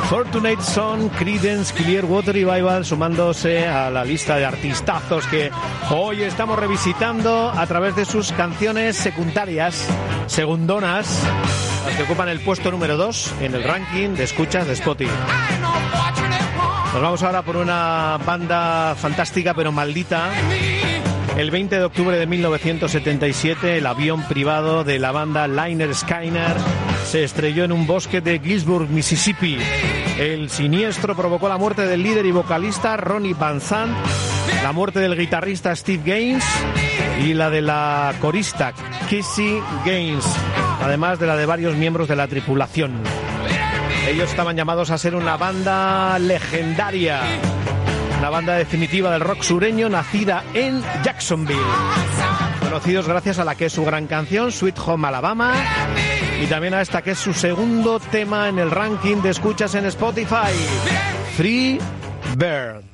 Fortunate Son, Creedence Clearwater Revival, sumándose a la lista de artistazos que hoy estamos revisitando a través de sus canciones secundarias, segundonas, las que ocupan el puesto número 2 en el ranking de escuchas de Spotify. Nos vamos ahora por una banda fantástica pero maldita. El 20 de octubre de 1977, el avión privado de la banda Lynyrd Skynyrd se estrelló en un bosque de Gillsburg, Mississippi. El siniestro provocó la muerte del líder y vocalista Ronnie Van Zant, la muerte del guitarrista Steve Gaines y la de la corista Kissy Gaines, además de la de varios miembros de la tripulación. Ellos estaban llamados a ser una banda legendaria, una banda definitiva del rock sureño nacida en Jacksonville, conocidos gracias a la que es su gran canción Sweet Home Alabama y también a esta que es su segundo tema en el ranking de escuchas en Spotify, Free Bird.